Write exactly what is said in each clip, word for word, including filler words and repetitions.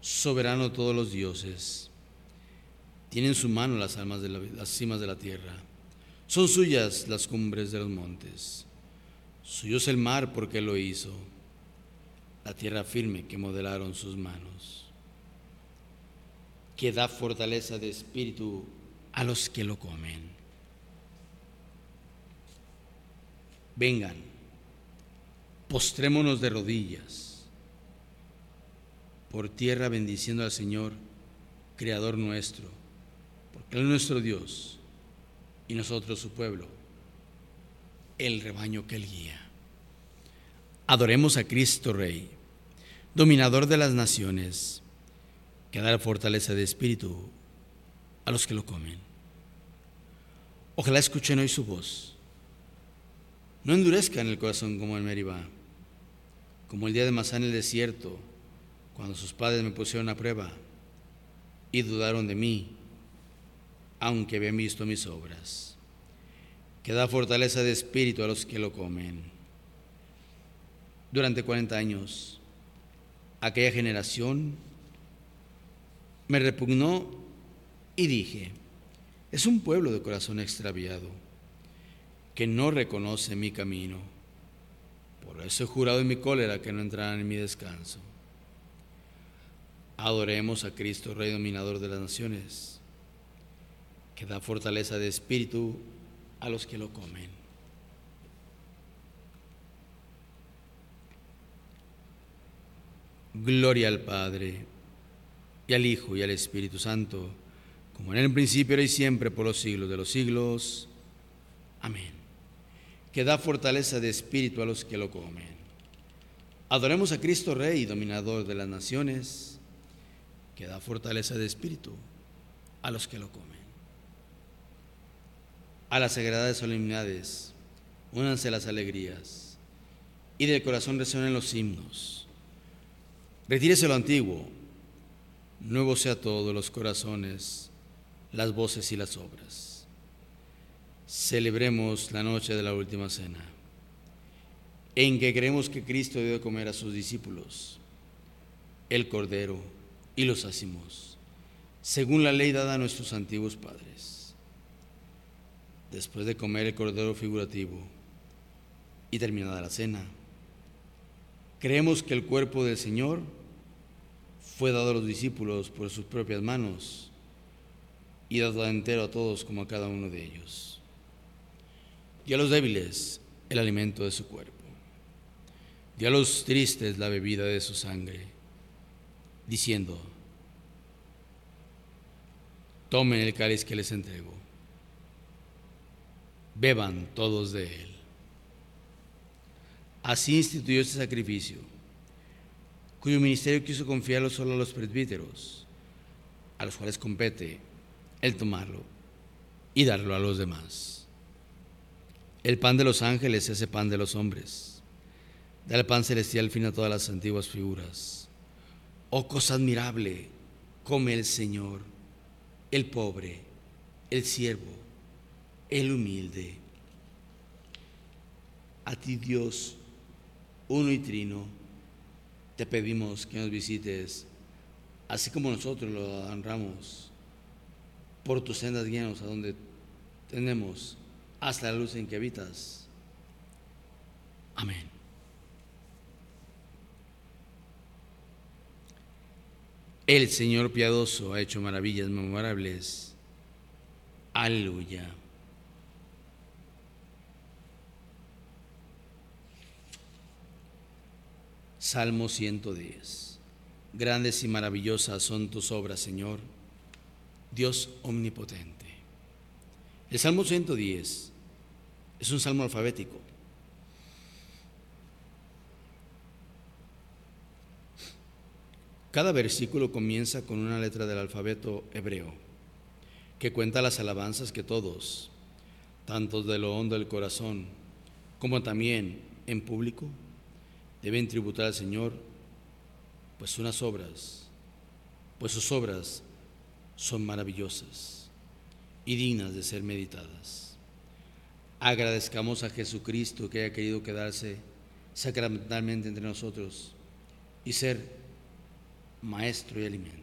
soberano de todos los dioses. Tiene en su mano las almas de la, las cimas de la tierra. Son suyas las cumbres de los montes. Suyo es el mar porque él lo hizo, la tierra firme que modelaron sus manos. Que da fortaleza de espíritu a los que lo comen. Vengan, postrémonos de rodillas, por tierra bendiciendo al Señor, Creador nuestro, porque Él es nuestro Dios y nosotros su pueblo, el rebaño que Él guía. Adoremos a Cristo Rey, dominador de las naciones, que da la fortaleza de espíritu a los que lo comen. Ojalá escuchen hoy su voz. No endurezcan el corazón como en Meribá, como el día de Masá en el desierto, cuando sus padres me pusieron a prueba y dudaron de mí, aunque habían visto mis obras. Que da fortaleza de espíritu a los que lo comen. Durante cuarenta años, aquella generación me repugnó y dije: es un pueblo de corazón extraviado, que no reconoce mi camino. Por eso he jurado en mi cólera que no entrarán en mi descanso. Adoremos a Cristo, Rey dominador de las naciones, que da fortaleza de espíritu a los que lo comen. Gloria al Padre, y al Hijo, y al Espíritu Santo, como en el principio, ahora y siempre, por los siglos de los siglos. Amén. Que da fortaleza de espíritu a los que lo comen. Adoremos a Cristo Rey, dominador de las naciones, que da fortaleza de espíritu a los que lo comen. A las sagradas solemnidades, únanse las alegrías, y del corazón resuenen los himnos. Retírese lo antiguo, nuevo sea todo los corazones, las voces y las obras. Celebremos la noche de la última cena, en que creemos que Cristo dio de comer a sus discípulos el cordero y los hacimos, según la ley dada a nuestros antiguos padres. Después de comer el cordero figurativo y terminada la cena, creemos que el cuerpo del Señor fue dado a los discípulos por sus propias manos y dado entero a todos como a cada uno de ellos, y a los débiles el alimento de su cuerpo, y a los tristes la bebida de su sangre, diciendo: tomen el cáliz que les entrego, beban todos de él. Así instituyó este sacrificio, cuyo ministerio quiso confiarlo solo a los presbíteros, a los cuales compete el tomarlo y darlo a los demás. El pan de los ángeles se hace pan de los hombres. Da el pan celestial fin a todas las antiguas figuras. Oh cosa admirable, come el Señor, el pobre, el siervo, el humilde. A ti, Dios, uno y trino, te pedimos que nos visites, así como nosotros lo honramos. Por tus sendas guíanos a donde tenemos, hasta la luz en que habitas. Amén. El Señor piadoso ha hecho maravillas memorables. Aleluya. Salmo ciento diez. Grandes y maravillosas son tus obras, Señor, Dios omnipotente. El Salmo ciento diez es un salmo alfabético. Cada versículo comienza con una letra del alfabeto hebreo, que cuenta las alabanzas que todos, tanto de lo hondo del corazón como también en público, deben tributar al Señor, pues unas obras, pues sus obras son maravillosas y dignas de ser meditadas. Agradezcamos a Jesucristo que haya querido quedarse sacramentalmente entre nosotros y ser maestro y alimento.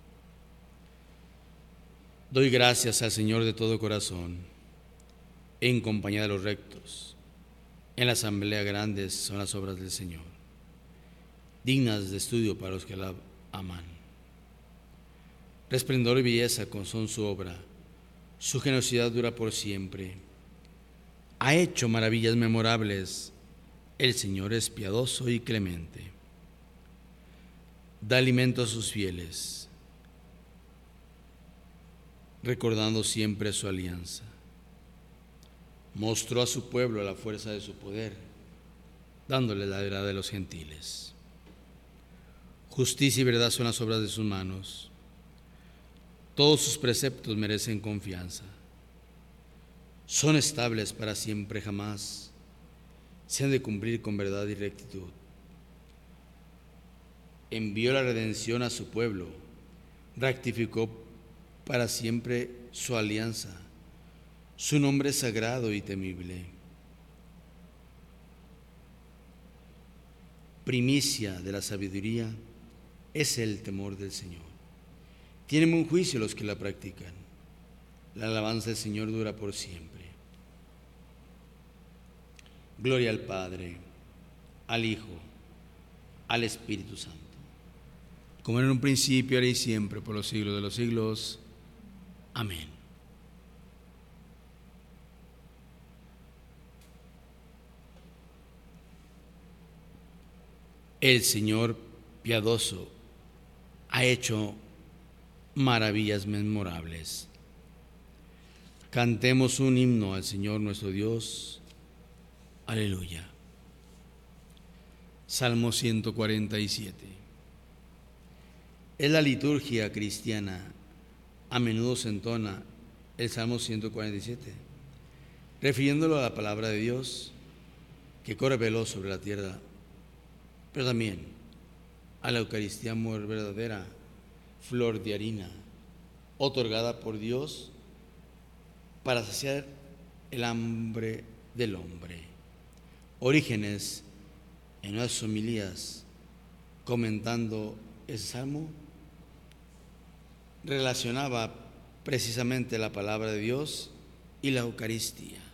Doy gracias al Señor de todo corazón, en compañía de los rectos. En la asamblea grandes son las obras del Señor, dignas de estudio para los que la aman. Resplendor y belleza son su obra, su generosidad dura por siempre. Ha hecho maravillas memorables, el Señor es piadoso y clemente. Da alimento a sus fieles, recordando siempre su alianza. Mostró a su pueblo la fuerza de su poder, dándole la heredad de los gentiles. Justicia y verdad son las obras de sus manos. Todos sus preceptos merecen confianza. Son estables para siempre jamás. Se han de cumplir con verdad y rectitud. Envió la redención a su pueblo. Rectificó para siempre su alianza. Su nombre es sagrado y temible. Primicia de la sabiduría es el temor del Señor. Tienen buen juicio los que la practican. La alabanza del Señor dura por siempre. Gloria al Padre, al Hijo, al Espíritu Santo, como era en un principio, ahora y siempre, por los siglos de los siglos. Amén. El Señor piadoso ha hecho maravillas memorables. Cantemos un himno al Señor nuestro Dios. Aleluya. Salmo ciento cuarenta y siete. Es la liturgia cristiana. A menudo se entona el Salmo ciento cuarenta y siete, refiriéndolo a la palabra de Dios que corre veloz sobre la tierra, pero también a la Eucaristía muy verdadera, flor de harina, otorgada por Dios para saciar el hambre del hombre. Orígenes, en unas homilías comentando ese salmo, relacionaba precisamente la palabra de Dios y la Eucaristía.